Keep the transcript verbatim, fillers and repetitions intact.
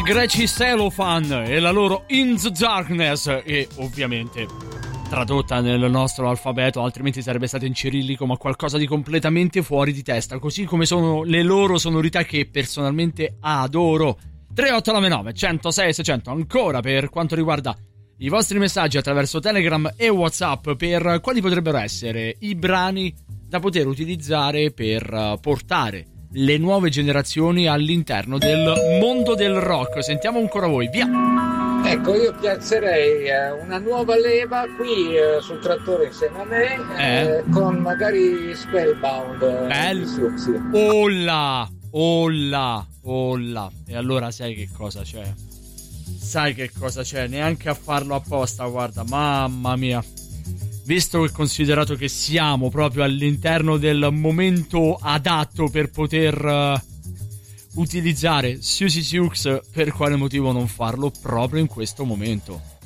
greci Cellophane e la loro In the Darkness, e ovviamente tradotta nel nostro alfabeto, altrimenti sarebbe stato in cirillico, ma qualcosa di completamente fuori di testa, così come sono le loro sonorità che personalmente adoro. tre otto nove nove, centosei, seicento ancora per quanto riguarda i vostri messaggi attraverso Telegram e WhatsApp, per quali potrebbero essere i brani da poter utilizzare per portare le nuove generazioni all'interno del mondo del rock. Sentiamo ancora voi, via! Ecco, io piazzerei eh, una nuova leva qui eh, sul trattore insieme a me, eh, eh. con magari Spellbound. Bello! Olla! Olla! Olla! E allora sai che cosa c'è? Sai che cosa c'è? Neanche a farlo apposta, guarda, mamma mia! Visto e considerato che siamo proprio all'interno del momento adatto per poter uh, utilizzare Siouxsie Sioux, per quale motivo non farlo proprio in questo momento?